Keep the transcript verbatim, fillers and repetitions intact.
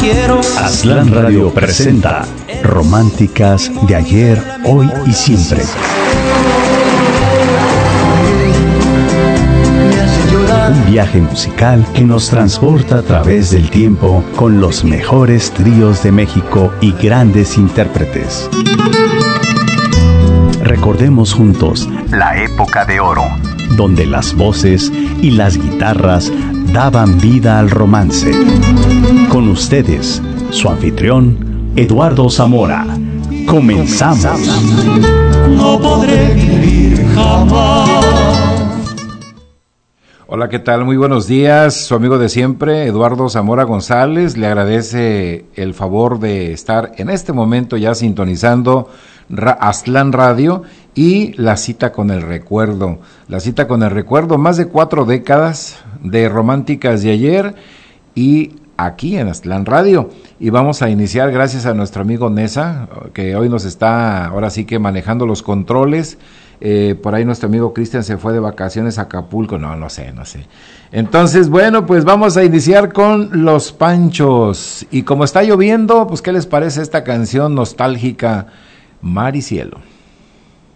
quiero. Aztlán Radio presenta Románticas de ayer, hoy y siempre. Un viaje musical que nos transporta a través del tiempo con los mejores tríos de México y grandes intérpretes. Recordemos juntos la época de oro, donde las voces y las guitarras daban vida al romance. Con ustedes, su anfitrión, Eduardo Zamora. Comenzamos. No podré vivir jamás. Hola, ¿qué tal? Muy buenos días, su amigo de siempre, Eduardo Zamora González, le agradece el favor de estar en este momento ya sintonizando Ra- Aztlán Radio y la cita con el recuerdo, la cita con el recuerdo, más de cuatro décadas de románticas de ayer y aquí en Aztlán Radio. Y vamos a iniciar gracias a nuestro amigo Nesa, que hoy nos está ahora sí que manejando los controles. Eh, por ahí nuestro amigo Cristian se fue de vacaciones a Acapulco, no, no sé, no sé. Entonces, bueno, pues vamos a iniciar con Los Panchos. Y como está lloviendo, pues ¿qué les parece esta canción nostálgica, Mar y Cielo?